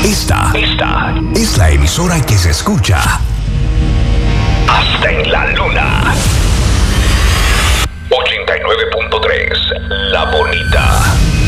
Esta es la emisora que se escucha hasta en la luna. 89.3, La Bonita.